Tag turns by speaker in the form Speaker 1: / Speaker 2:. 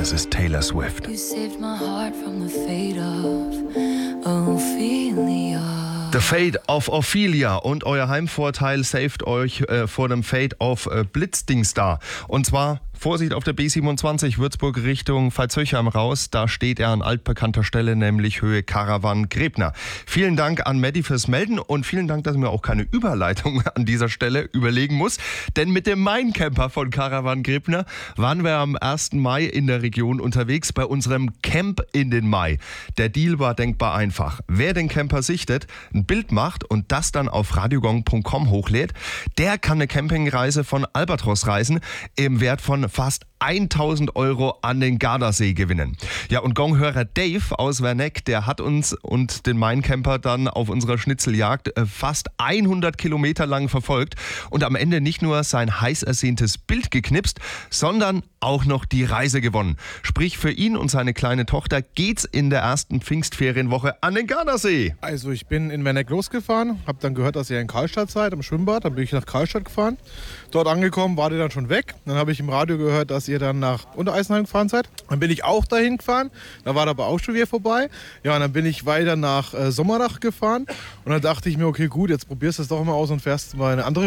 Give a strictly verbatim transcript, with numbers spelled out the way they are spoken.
Speaker 1: das ist Taylor Swift.
Speaker 2: You saved my heart from the fate of Ophelia.
Speaker 1: The Fate of Ophelia und euer Heimvorteil saved euch äh, vor dem Fate of äh, Blitzdingsda. Und zwar Vorsicht auf der B siebenundzwanzig Würzburg Richtung Veitshöchheim raus. Da steht er an altbekannter Stelle, nämlich Höhe Karawan-Grebner. Vielen Dank an Matti fürs Melden und vielen Dank, dass ich mir auch keine Überleitung an dieser Stelle überlegen muss. Denn mit dem Main-Camper von Karawan-Grebner waren wir am ersten Mai in der Region unterwegs bei unserem Camp in den Mai. Der Deal war denkbar einfach. Wer den Camper sichtet, ein Bild macht und das dann auf radiogong punkt com hochlädt, der kann eine Campingreise von Albatros Reisen im Wert von fast tausend Euro an den Gardasee gewinnen. Ja, und Gong-Hörer Dave aus Werneck, der hat uns und den Main-Camper dann auf unserer Schnitzeljagd fast hundert Kilometer lang verfolgt und am Ende nicht nur sein heiß ersehntes Bild geknipst, sondern auch noch die Reise gewonnen. Sprich, für ihn und seine kleine Tochter geht's in der ersten Pfingstferienwoche an den Gardasee.
Speaker 3: Also ich bin in Werneck losgefahren, habe dann gehört, dass ihr in Karlstadt seid, am Schwimmbad. Dann bin ich nach Karlstadt gefahren. Dort angekommen, war die dann schon weg. Dann habe ich im Radio gehört, dass ihr dann nach Untereisenheim gefahren seid. Dann bin ich auch dahin gefahren. Da war aber auch schon wieder vorbei. Ja, und dann bin ich weiter nach äh, Sommernach gefahren. Und dann dachte ich mir, okay, gut, jetzt probierst du es doch mal aus und fährst mal eine andere